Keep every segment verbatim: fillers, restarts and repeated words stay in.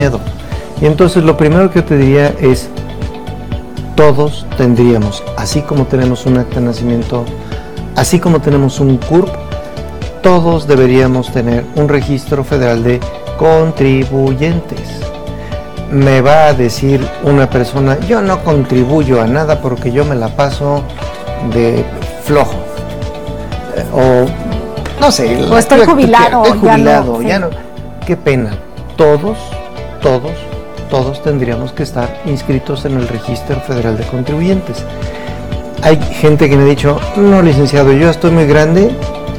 Y entonces lo primero que yo te diría es, todos tendríamos, así como tenemos un acta de nacimiento, así como tenemos un C U R P, todos deberíamos tener un registro federal de contribuyentes. Me va a decir una persona, yo no contribuyo a nada porque yo me la paso de flojo. Eh, o no sé. O estoy jubilado. Estoy jubilado, ya no. ya no. Qué pena. Todos, todos, todos tendríamos que estar inscritos en el Registro Federal de Contribuyentes. Hay gente que me ha dicho, no, licenciado, yo estoy muy grande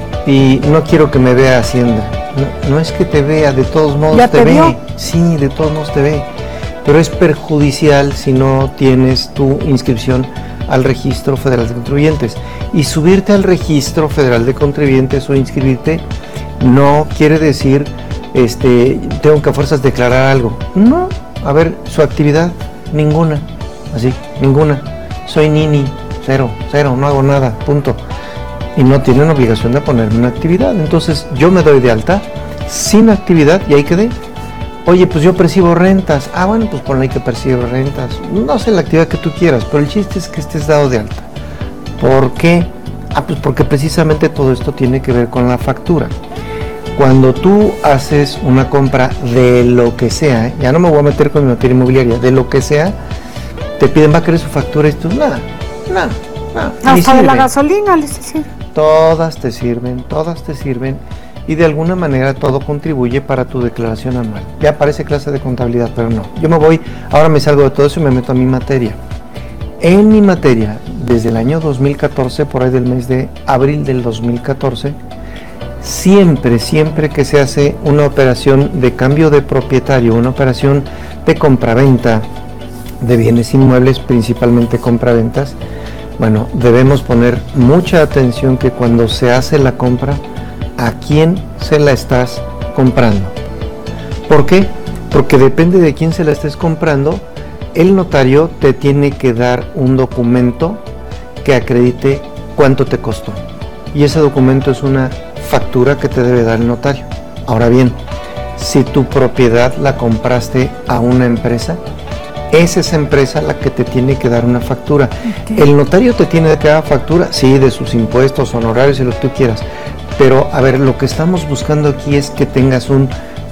y no quiero que me vea Hacienda. No, no es que te vea, de todos modos ¿Ya te, te ve. vio? Sí, de todos modos te ve. Pero es perjudicial si no tienes tu inscripción al Registro Federal de Contribuyentes. Y subirte al Registro Federal de Contribuyentes o inscribirte no quiere decir, este, tengo que a fuerzas declarar algo. No, a ver, su actividad, ninguna. Así, ninguna. Soy nini, cero, cero, no hago nada, punto. Y no tienen obligación de ponerme una actividad. Entonces yo me doy de alta sin actividad y ahí quedé. Oye, pues yo percibo rentas. Ah, bueno, pues ponle que percibo rentas. No sé la actividad que tú quieras, pero el chiste es que estés dado de alta. ¿Por qué? Ah, pues porque precisamente todo esto tiene que ver con la factura. Cuando tú haces una compra de lo que sea, ¿eh? Ya no me voy a meter con mi materia inmobiliaria, de lo que sea, te piden, va a querer su factura y tú, nada, nada, nada. Hasta de la gasolina, les decía. Todas te sirven, todas te sirven. Y de alguna manera todo contribuye para tu declaración anual. Ya parece clase de contabilidad, pero no. Yo me voy, ahora me salgo de todo eso y me meto a mi materia. En mi materia, desde el año dos mil catorce, por ahí del mes de abril del dos mil catorce, siempre, siempre que se hace una operación de cambio de propietario, una operación de compraventa de bienes inmuebles, principalmente compraventas, bueno, debemos poner mucha atención que cuando se hace la compra, ¿a quién se la estás comprando? ¿Por qué? Porque depende de quién se la estés comprando, el notario te tiene que dar un documento que acredite cuánto te costó. Y ese documento es una factura que te debe dar el notario. Ahora bien, si tu propiedad la compraste a una empresa, es esa empresa la que te tiene que dar una factura. Okay. El notario te tiene que dar factura, sí, de sus impuestos, honorarios y lo que tú quieras. Pero, a ver, lo que estamos buscando aquí es que tengas un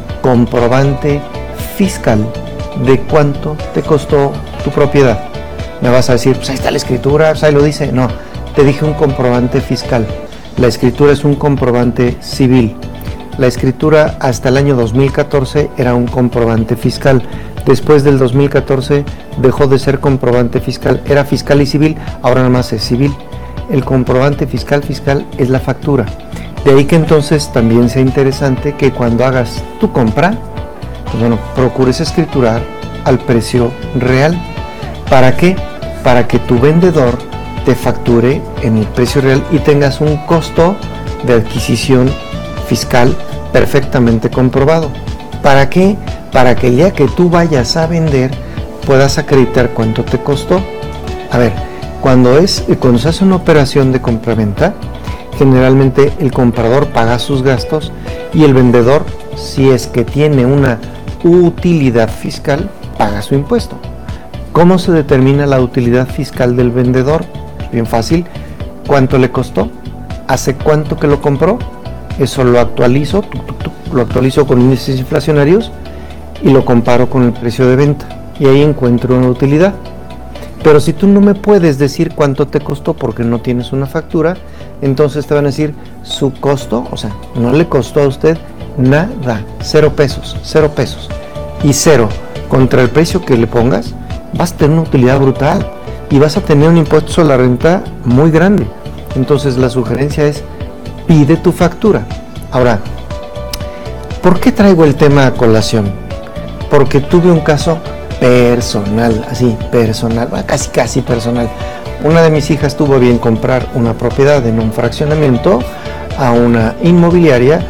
comprobante fiscal de cuánto te costó tu propiedad. Me vas a decir, pues ahí está la escritura, pues ahí lo dice. No, te dije un comprobante fiscal. La escritura es un comprobante civil. La escritura hasta el año dos mil catorce era un comprobante fiscal. Después del dos mil catorce dejó de ser comprobante fiscal. Era fiscal y civil, ahora nada más es civil. El comprobante fiscal fiscal es la factura. De ahí que entonces también sea interesante que cuando hagas tu compra, pues bueno, procures escriturar al precio real. ¿Para qué? Para que tu vendedor te facture en el precio real y tengas un costo de adquisición fiscal perfectamente comprobado. ¿Para qué? Para que el día que tú vayas a vender puedas acreditar cuánto te costó. A ver, cuando, es, cuando se hace una operación de compraventa, generalmente el comprador paga sus gastos y el vendedor, si es que tiene una utilidad fiscal, paga su impuesto. ¿Cómo se determina la utilidad fiscal del vendedor? Bien fácil. ¿Cuánto le costó? ¿Hace cuánto que lo compró? Eso lo actualizo, tuc, tuc, tuc, lo actualizo con índices inflacionarios y lo comparo con el precio de venta. Y ahí encuentro una utilidad. Pero si tú no me puedes decir cuánto te costó porque no tienes una factura, entonces te van a decir su costo, o sea, no le costó a usted nada, cero pesos, cero pesos. Y cero, contra el precio que le pongas, vas a tener una utilidad brutal y vas a tener un impuesto sobre la renta muy grande. Entonces la sugerencia es, pide tu factura. Ahora, ¿por qué traigo el tema a colación? Porque tuve un caso personal, así, personal, casi casi personal. Una de mis hijas tuvo bien comprar una propiedad en un fraccionamiento a una inmobiliaria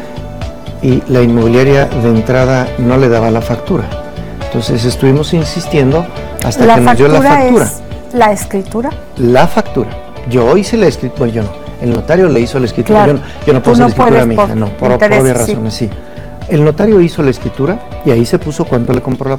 y la inmobiliaria de entrada no le daba la factura. Entonces estuvimos insistiendo hasta la que nos dio la factura. Es ¿la escritura? La factura. Yo hice la escritura, bueno, yo no. El notario le hizo la escritura. Claro. Yo no, yo no puedo hacer no la escritura a mi hija, por no, por, por obvias razones, sí. el notario hizo la escritura y ahí se puso cuánto le compró la